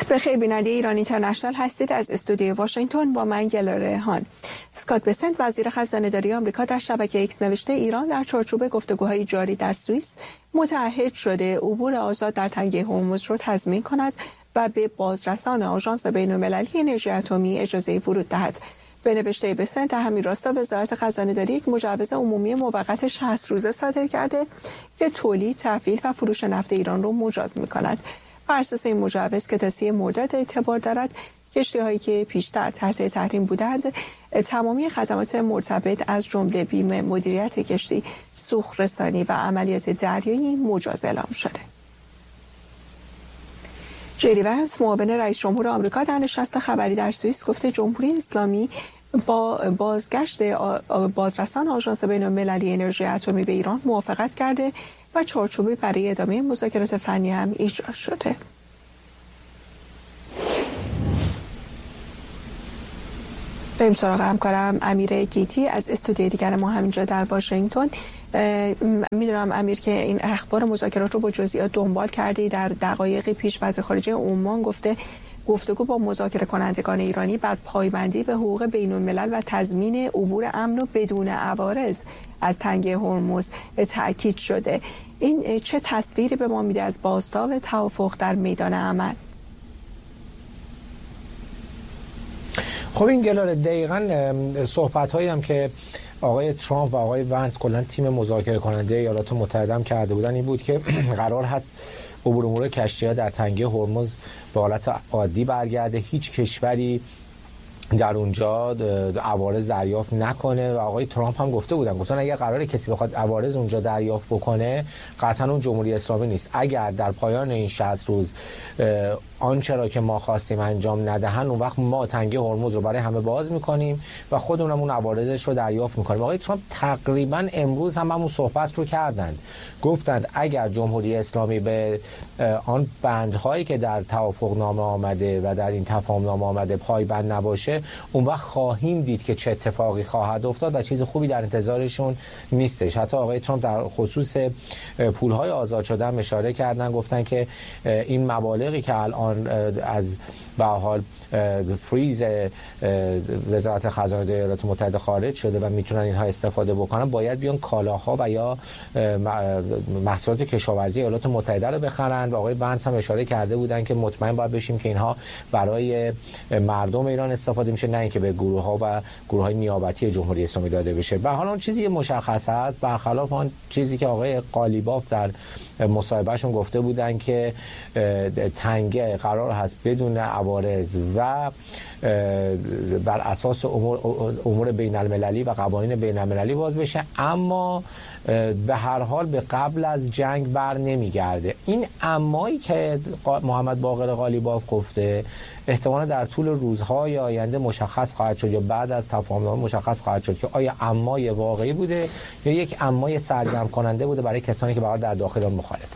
وقت بخیر بیننده ایران اینترنشنال هستید. از استودیوی واشنگتن با من گلاره هان. اسکات بسنت وزیر خزانه‌داری آمریکا در شبکه ایکس نوشته ایران در چارچوب گفتگوهای جاری در سوئیس متعهد شده عبور آزاد در تنگه هرمز رو تضمین کند و به بازرسان آژانس بین‌المللی انرژی اتمی اجازه ورود دهد. به نوشته بسنت در همین راستا وزارت خزانه‌داری یک مجوز عمومی موقت 60 روزه صادر کرده که تولید، تحویل و فروش نفت ایران رو مجاز می‌کند. بر اساس این مجوز که تا 30 مرداد اعتبار دارد، کشتی‌هایی که پیشتر تحت تحریم بودند تمامی خدمات مرتبط از جمله بیمه، مدیریت کشتی، سوخت رسانی و عملیات دریایی مجاز اعلام شده. جی دی ونس معاون رئیس جمهور آمریکا در نشست خبری در سوئیس گفته جمهوری اسلامی با بازگشت بازرسان آژانس بین‌المللی انرژی اتمی به ایران موافقت کرده و چارچوبی برای ادامه مذاکرات فنی هم ایجاد شده. بریم سراغ همکارم امیر گیتی از استودیوی دیگر ما همینجا در واشنگتن. میدونم امیر که این اخبار مذاکرات رو با جزئیات دنبال کردی. در دقایق پیش وزیر خارجه عمان گفته گفتگو با مذاکره کنندگان ایرانی بر پایبندی به حقوق بین‌الملل و تضمین عبور امن و بدون عوارض از تنگه هرمز تأکید شده. این چه تصویری به ما میده از بازتاب توافق در میدان عمل؟ خب این گلاره دقیقاً صحبت‌هایی هم که آقای ترامپ و آقای ونس کلاً تیم مذاکره کننده ایالات متحده هم کرده بودن این بود که قرار هست عبور امور کشتی‌ها در تنگه هرمز به حالت عادی برگرده، هیچ کشوری در اونجا عوارض دریافت نکنه و آقای ترامپ هم گفتن اگر قراره کسی بخواد عوارض اونجا دریافت بکنه قطعاً اون جمهوری اسلامی نیست. اگر در پایان این 60 روز آنچه را که ما خواستیم انجام ندهن اون وقت ما تنگه هرمز رو برای همه باز میکنیم و خودمون اون عوارضش رو دریافت میکنیم. آقای ترامپ تقریبا امروز هم همون صحبت رو کردند، گفتند اگر جمهوری اسلامی به آن بندهایی که در توافقنامه آمده و در این تفاهمنامه آمده پایبند نباشه اون وقت خواهیم دید که چه اتفاقی خواهد افتاد و چیز خوبی در انتظارشون نیستش. حتی آقای ترامپ در خصوص پولهای آزاد شده هم اشاره کردن، گفتن که این مبالغی که الان از به حال فریز وزارت خزانه‌داری ایالات متحده خارج شده و میتونن اینها استفاده بکنن باید بیان کالاها و یا محصولات کشاورزی ایالات متحده رو بخرن و آقای ونس هم اشاره کرده بودن که مطمئن باید بشیم که اینها برای مردم ایران استفاده میشه نه اینکه به گروه‌ها و گروه‌های نیابتی جمهوری اسلامی داده بشه. به حال اون چیزی مشخص است برخلاف آن چیزی که آقای قالیباف در مصاحبهشون گفته بودن که تنگه قرار هست بدون عوارض و بر اساس امور بین المللی و قوانین بین المللی باز بشه، اما به هر حال به قبل از جنگ بر نمیگرده. این امایی که محمد باقر قالیباف گفته احتمالا در طول روزهای آینده مشخص خواهد شد یا بعد از تفاهم‌نامه مشخص خواهد شد که آیا امای واقعی بوده یا یک امای سرگرم کننده بوده برای کسانی که واقعا در داخل آن مخالفن.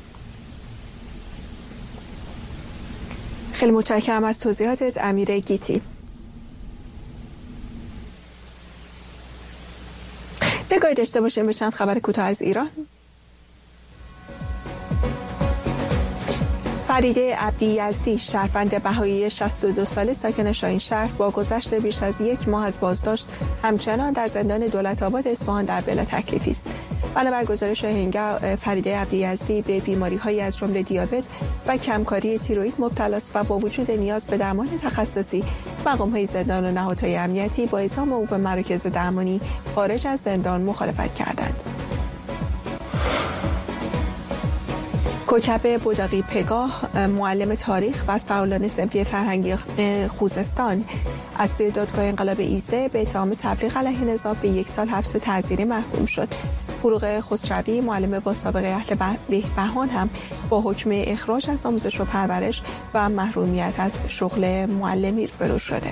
خیلی متشکرم از توضیحاتت امیر گیتی. نگاهی داشته باشیم به چند خبر کوتاه از ایران. فریده عبدی یزدی شهروند بهایی 62 ساله ساکن شاهینشهر با گذشت بیش از 1 ماه از بازداشت همچنان در زندان دولت‌آباد اصفهان در بلا تکلیفی است. بنابر گزارش هنگام فریده عبدی یزدی به بیماری‌هایی از جمله دیابت و کمکاری تیروئید مبتلا است و با وجود نیاز به درمان تخصصی مقام‌های زندان و نهادهای امنیتی با اعزام او به مراکز درمانی خارج از زندان مخالفت کردند. کوکبه بوداقی پگاه معلم تاریخ و از فعالان صنفی فرهنگی خوزستان از سوی دادگاه انقلاب ایزه به اتهام تبلیغ علیه نظام به 1 سال حبس تعزیری محکوم شد. فروغ خسروی معلم با سابقه اهل بهبهان هم با حکم اخراج از آموزش و پرورش و محرومیت از شغل معلمی روبرو شده.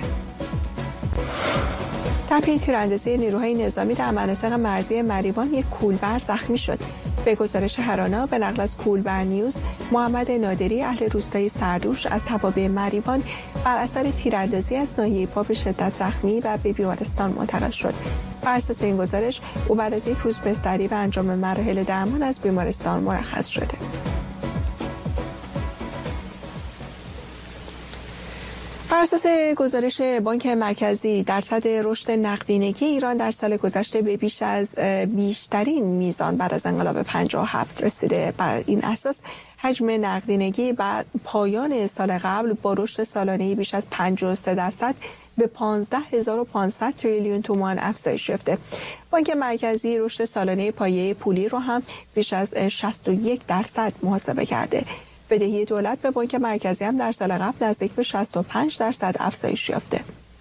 در پی تیراندازی نیروهای نظامی در مناطق مرزی مریوان یک کولبر زخمی شد. به گزارش هرانا به نقل از کولبر نیوز، محمد نادری اهل روستای سردوش از توابع مریوان بر اثر تیراندازی از ناحیه پا به شدت زخمی و به بیمارستان منتقل شد. بر اساس این گزارش او بعد از 1 روز بستری و انجام مراحل درمان از بیمارستان مرخص شده. بر اساس گزارش بانک مرکزی درصد رشد نقدینگی ایران در سال گذشته به بیش از بیشترین میزان بعد از انقلاب 57 رسیده. بر این اساس حجم نقدینگی بر پایان سال قبل با رشد سالانه‌ای بیش از 53% به 15500 تریلیون تومان افزایش یافته. بانک مرکزی رشد سالانه پایه پولی رو هم بیش از 61% محاسبه کرده. بدهی دولت به بانک مرکزی هم در سال قبل نزدیک به 65% افزایش یافته.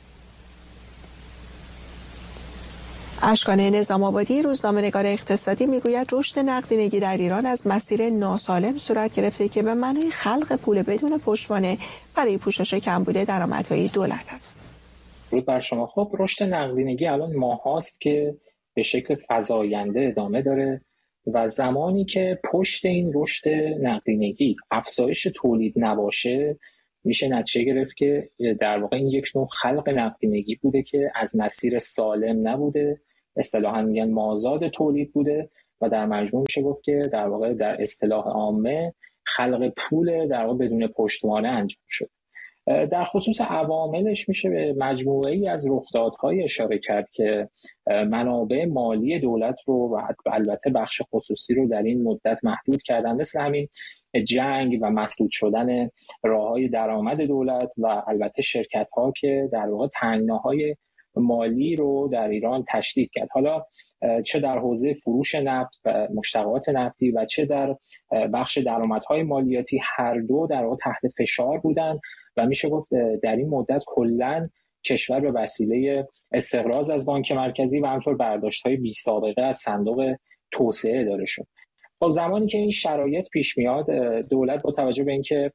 اشکان نظام آبادی روزنامه‌نگار اقتصادی میگوید رشد نقدینگی در ایران از مسیر ناسالم صورت گرفته که به معنای خلق پول بدون پشتوانه برای پوشش کمبود درآمدهای دولت است. درود بر شما. خب رشد نقدینگی الان ماهاست که به شکل فزاینده ادامه داره و زمانی که پشت این رشد نقدینگی افزایش تولید نباشه میشه نتیجه گرفت که در واقع این یک نوع خلق نقدینگی بوده که از مسیر سالم نبوده، اصطلاحاً میگن مازاد تولید بوده و در مجموع میشه گفت که در واقع در اصطلاح عامه خلق پول در واقع بدون پشتوانه انجام شد. در خصوص عواملش میشه به مجموعه‌ای از رخدادهای اشاره کرد که منابع مالی دولت رو و البته بخش خصوصی رو در این مدت محدود کردن، مثل همین جنگ و مسدود شدن راه‌های درآمد دولت و البته شرکت‌ها که در واقع تنگناهای مالی رو در ایران تشدید کرد. حالا چه در حوزه فروش نفت و مشتقات نفتی و چه در بخش درآمدهای مالیاتی، هر دو در واقع تحت فشار بودن و میشه گفت در این مدت کلاً کشور به وسیله استقراض از بانک مرکزی و همینطور برداشت‌های بی‌سابقه از صندوق توسعه اداره شد. خب زمانی که این شرایط پیش میاد، دولت با توجه به اینکه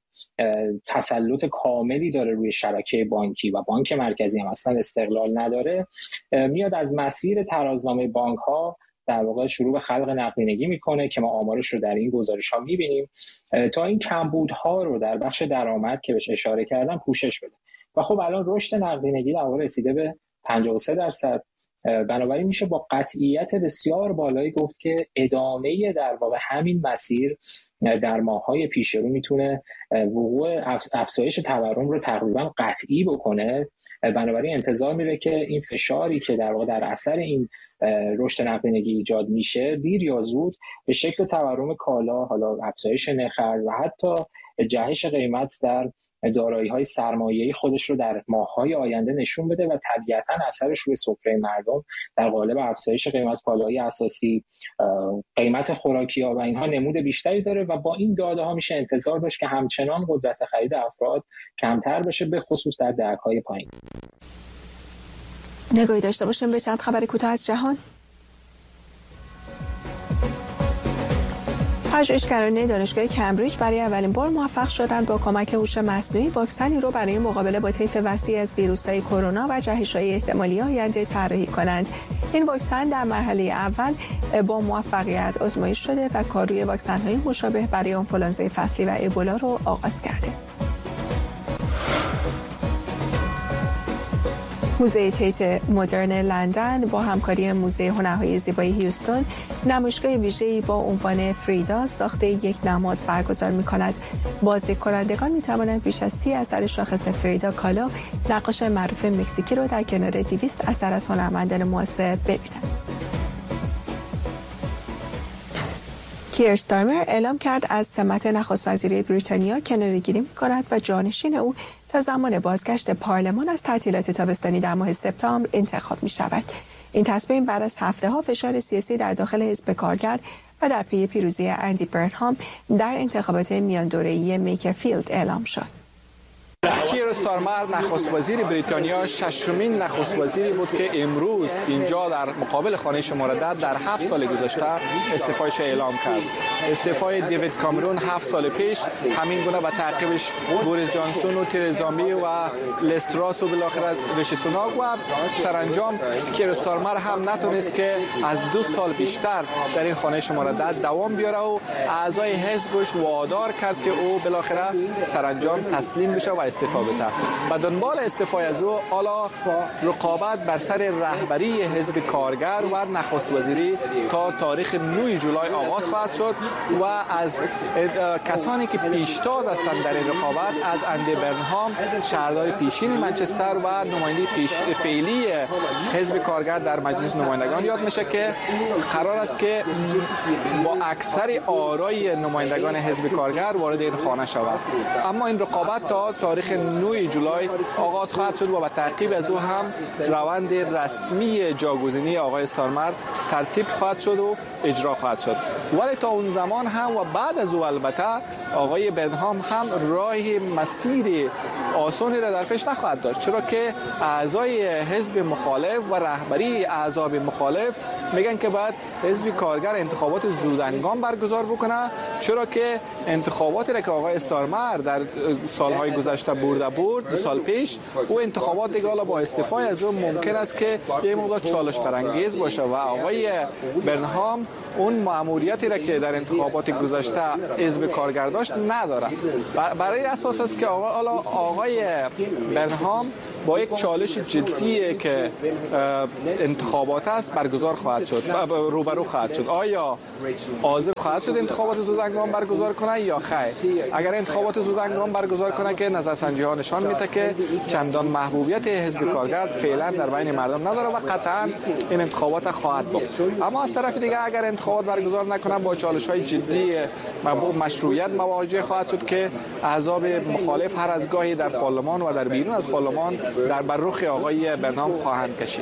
تسلط کاملی داره روی شبکه بانکی و بانک مرکزی هم اصلا استقلال نداره، میاد از مسیر ترازنامه بانک‌ها در واقع شروع به خلق نقدینگی میکنه که ما آمارش رو در این گزارش‌ها میبینیم تا این کمبودها رو در بخش درآمد که بهش اشاره کردم پوشش بده. و خب الان رشد نقدینگی در واقع رسیده به 53%. بنابراین میشه با قطعیت بسیار بالایی گفت که ادامه در واقع همین مسیر در ماه‌های پیش رو میتونه وقوع افزایش تورم رو تقریبا قطعی بکنه. بنابراین انتظار میره که این فشاری که در واقع در اثر این رشد نقدینگی ایجاد میشه دیر یا زود به شکل تورم کالا، حالا افزایش نرخ ارز و حتی جهش قیمت در دارایی‌های سرمایه‌ای خودش رو در ماه‌های آینده نشون بده و طبیعتاً اثرش روی سفره مردم در قالب افزایش قیمت کالاهای اساسی، قیمت خوراکی‌ها و اینها نمود بیشتری داره و با این داده‌ها میشه انتظار داشت که همچنان قدرت خرید افراد کمتر بشه، به خصوص در دهک‌های پایین. نگاهی داشته باشیم به چند خبر کوتاه از جهان. پژوهشگران دانشگاه کمبریج برای اولین بار موفق شدند با کمک هوش مصنوعی واکسنی رو برای مقابله با طیف وسیع از ویروس‌های کرونا و جهش‌های احتمالی آینده طراحی کنند. این واکسن در مرحله اول با موفقیت آزمایش شده و کار روی واکسن‌های مشابه برای آنفولانزای فصلی و ابولا رو آغاز کرده. موزه تیت مدرن لندن با همکاری موزه هنرهای زیبای هیوستون نمایشگاه ویژه‌ای با عنوان فریدا ساخته یک نماد برگزار می‌کند. بازدید کنندگان می‌توانند بیش از 30 اثر شاخص فریدا کالا، نقاش معروف مکزیکی را در کنار 200 اثر از هنرمندان معاصر ببینند. کیر استارمر اعلام کرد از سمت نخست وزیری بریتانیا کناره‌گیری می‌کند و جانشین او تا زمان بازگشت پارلمان از تعطیلات تابستانی در ماه سپتامبر انتخاب می‌شود. این تصمیم بعد از هفته‌ها فشار سیاسی در داخل حزب کارگر و در پی پیروزی اندی برنهام در انتخابات میان دوره‌ای میکرفیلد اعلام شد. کیر استارمر نخست وزیر بریتانیا ششمین نخست وزیری بود که امروز اینجا در مقابل خانه شماره در 7 سال گذشته استعفایش اعلام کرد. استعفای دیوید کامرون 7 سال پیش همین گونه و تعقیبش بوریس جانسون و ترزا می و لستراس و بالاخره ریشی سوناک و سرانجام کیر استارمر هم نتونست که از 2 سال بیشتر در این خانه شماره دوام بیاره و اعضای حزبش وادار کرد که او بالاخره سرانجام تسلیم بشه و استعفا رابطه. به دنبال استعفای از او حالا رقابت بر سر رهبری حزب کارگر و نخست وزیری تا تاریخ 9 جولای آغاز خواهد شد و از کسانی که پیشتاز هستند در این رقابت از اندی برنهام شهردار پیشین منچستر و نماینده فعلی حزب کارگر در مجلس نمایندگان یاد میشه که قرار است که با اکثر آرای نمایندگان حزب کارگر وارد این خانه شود. اما این رقابت تا تاریخ 9 جولای آغاز خواهد شد و به تعقیب از او هم روند رسمی جاگزینی آقای استارمر ترتیب خواهد شد و اجرا خواهد شد. ولی تا اون زمان هم و بعد از او البته آقای برنهام هم راه مسیر آسانی را در پیش نخواهد داشت، چرا که اعضای حزب مخالف و رهبری احزاب مخالف میگن که باید حزب کارگر انتخابات زودهنگام برگزار بکنه، چرا که انتخاباتی را که آقای استارمر در سالهای گذشته برده بود 2 سال پیش، او انتخابات دیگه حالا با استعفای از اون ممکن است که یک مقدار چالش برانگیز باشه و آقای برنهام اون مأموریتی را که در انتخابات گذشته حزب کارگر داشت نداره. برای اساس است که آقای برنهام با یک چالش جدی که انتخابات است برگزار خواهد شد، روبرو خواهد شد. آیا حاضر خواهد شد انتخابات زودهنگام برگزار کنه یا خیر؟ اگر انتخابات زودهنگام برگزار کنه که نظرسنجی ها نشان میده که چندان محبوبیت حزب کارگر فعلا در بین مردم نداره و قطعا این انتخابات خواهد بود. اما از طرف دیگه اگر انتخابات برگزار نکنه با چالش های جدی مشروعیت مواجه خواهد شد که احزاب مخالف هر از گاهی در پارلمان و در بیرون از پارلمان در بر رخ آقای برنهام خواهند کشید.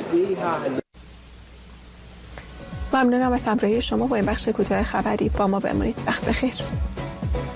ممنونم از همراهی شما با این بخش کوتاه خبری. با ما بمونید. وقت بخیر.